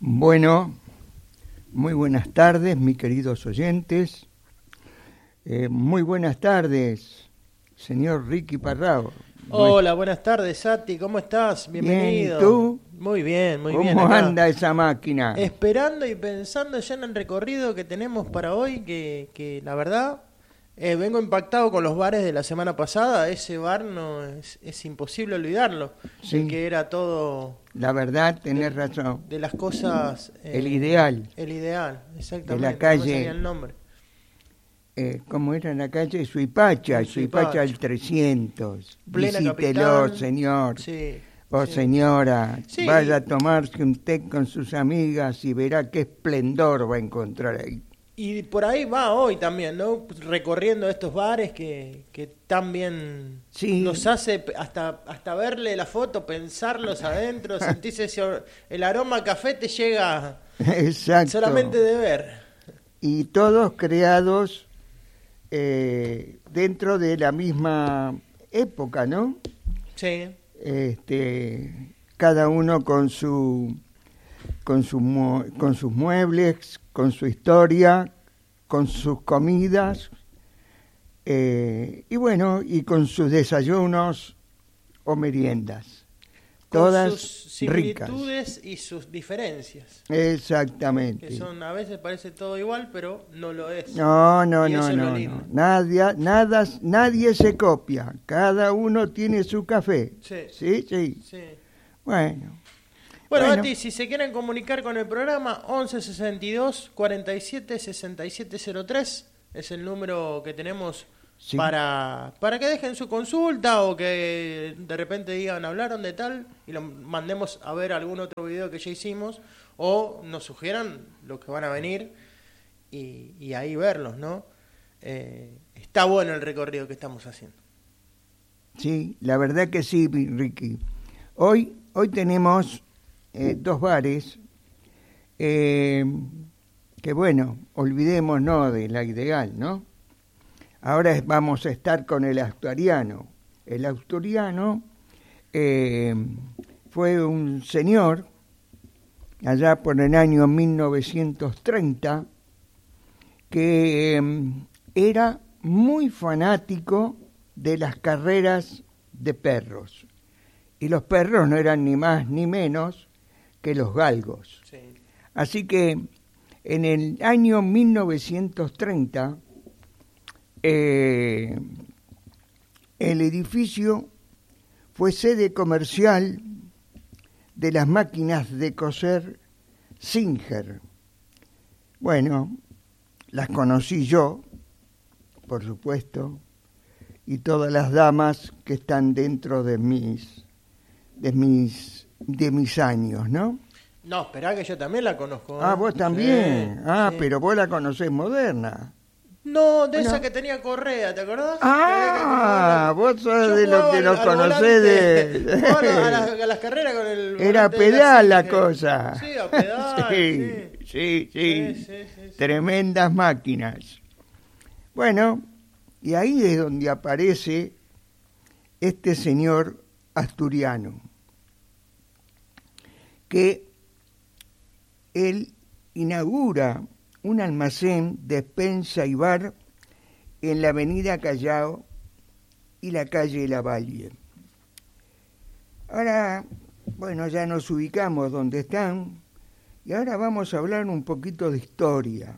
Bueno, muy buenas tardes, mis queridos oyentes. Muy buenas tardes, señor Ricky Parrao. Hola, buenas tardes, Sati, ¿cómo estás? Bienvenido. Bien, ¿y tú? Muy bien, muy bien. ¿Cómo acá, anda esa máquina? esperando y pensando ya en el recorrido que tenemos para hoy, que la verdad, vengo impactado con los bares de la semana pasada. Ese bar no es imposible olvidarlo. Sí. El que era todo... La verdad, tenés razón. De las cosas... El ideal. El ideal, exactamente. De la calle. No me salía el nombre. ¿Cómo era en la calle? Suipacha al 300. Plena Visítelo, capital. señor. Sí. O sí. señora, Sí. vaya a tomarse un té con sus amigas y verá qué esplendor va a encontrar ahí. Y por ahí va hoy también, ¿no? Recorriendo estos bares que tan bien Sí. nos hace hasta verle la foto, pensarlos adentro, sentirse el aroma a café te llega Exacto. solamente de ver. Y todos creados dentro de la misma época, ¿no? Sí. Cada uno con sus muebles, con su historia, con sus comidas, y bueno, y con sus desayunos o meriendas. Con Todas sus ricas. similitudes y sus diferencias. Exactamente. Que son, a veces parece todo igual, pero no lo es. No. Y eso es lo lindo. Nadie se copia. Cada uno tiene su café. Sí. Sí. Bueno, Bati, si se quieren comunicar con el programa, 11 62 47 67 03 es el número que tenemos sí. para que dejen su consulta o que de repente digan hablaron de tal y lo mandemos a ver algún otro video que ya hicimos o nos sugieran los que van a venir y ahí verlos, ¿no? Está bueno el recorrido que estamos haciendo. Sí, la verdad que sí, Ricky. Hoy tenemos dos bares que bueno, olvidémonos de la ideal, ¿no? Ahora vamos a estar con el Asturiano. El Asturiano fue un señor allá por el año 1930 que era muy fanático de las carreras de perros. Y los perros no eran ni más ni menos que los galgos. Sí. Así que en el año 1930 el edificio fue sede comercial de las máquinas de coser Singer. Bueno, las conocí yo, por supuesto, y todas las damas que están dentro de mis años, ¿no? No, esperá que yo también la conozco. Ah, vos también. Sí, sí. Sí. Pero vos la conocés moderna. No, de esa que tenía correa, ¿te acordás? Vos sos de los que nos conocés de... Bueno, a las carreras con el... Era pedal la cosa. Sí, a pedal, sí. Tremendas máquinas. Bueno, y ahí es donde aparece este señor asturiano, que él inaugura un almacén, despensa y bar en la avenida Callao y la calle Lavalle. Ahora, bueno, ya nos ubicamos donde están y ahora vamos a hablar un poquito de historia.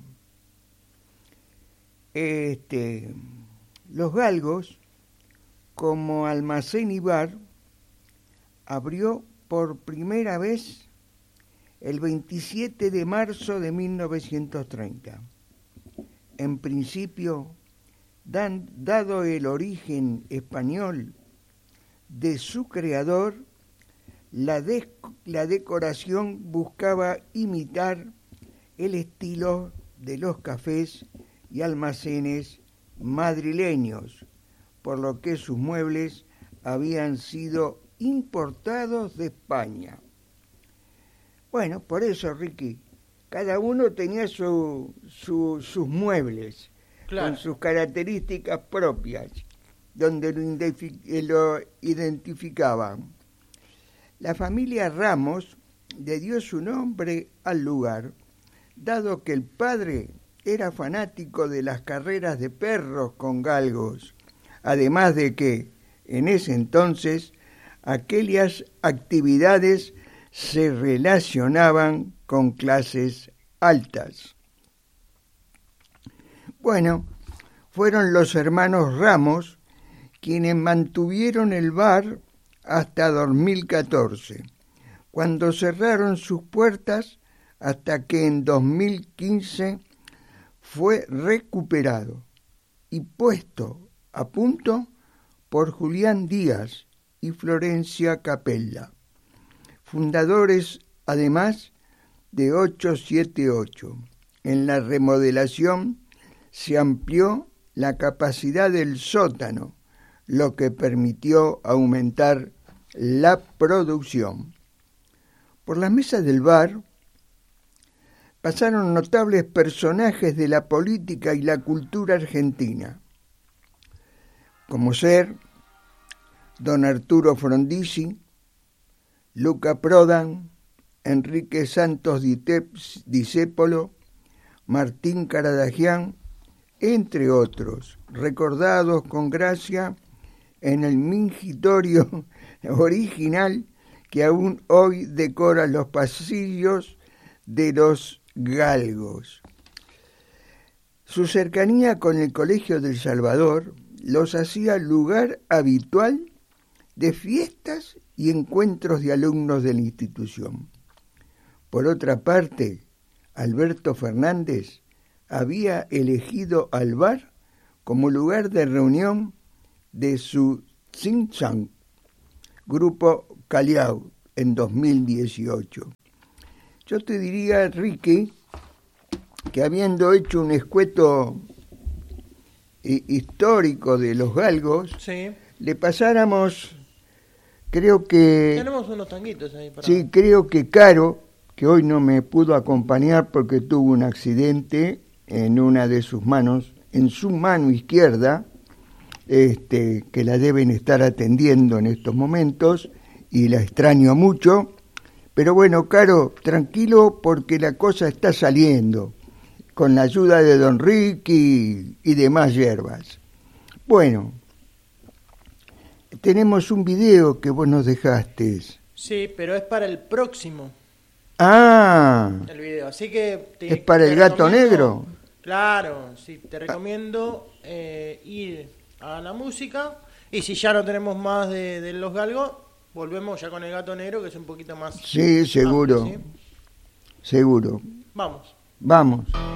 Los Galgos, como almacén y bar, abrió por primera vez el 27 de marzo de 1930. En principio, dado el origen español de su creador, la decoración buscaba imitar el estilo de los cafés y almacenes madrileños, por lo que sus muebles habían sido importados de España. Bueno, por eso, Ricky, cada uno tenía sus muebles, claro, con sus características propias, donde lo identificaban. La familia Ramos le dio su nombre al lugar, dado que el padre era fanático de las carreras de perros con galgos, además de que, en ese entonces, aquellas actividades se relacionaban con clases altas. Bueno, fueron los hermanos Ramos quienes mantuvieron el bar hasta 2014, cuando cerraron sus puertas hasta que en 2015 fue recuperado y puesto a punto por Julián Díaz y Florencia Capella, fundadores además de 878. En la remodelación se amplió la capacidad del sótano, lo que permitió aumentar la producción. Por las mesas del bar pasaron notables personajes de la política y la cultura argentina, como ser don Arturo Frondizi, Luca Prodan, Enrique Santos Discépolo, Martín Caradagian, entre otros, recordados con gracia en el mingitorio original que aún hoy decora los pasillos de los galgos. Su cercanía con el Colegio del Salvador los hacía lugar habitual de fiestas y encuentros de alumnos de la institución. Por otra parte, Alberto Fernández había elegido al bar como lugar de reunión de su think tank, Grupo Callao, en 2018. Yo te diría, Ricky, que habiendo hecho un escueto histórico de los galgos, Sí. le pasáramos, creo que... Tenemos unos tanguitos ahí para... Sí, creo que Caro, que hoy no me pudo acompañar porque tuvo un accidente en una de sus manos, en su mano izquierda, que la deben estar atendiendo en estos momentos, y la extraño mucho. Pero bueno, Caro, tranquilo porque la cosa está saliendo, con la ayuda de don Ricky y demás hierbas. Bueno, tenemos un video que vos nos dejaste. Sí, pero es para el próximo, Ah, el video. Así que... ¿es para el gato negro? Claro, sí, te recomiendo ir a la música. Y si ya no tenemos más de los galgos, volvemos ya con el gato negro, que es un poquito más... Sí, seguro, amplio, ¿sí? seguro. Vamos. Vamos.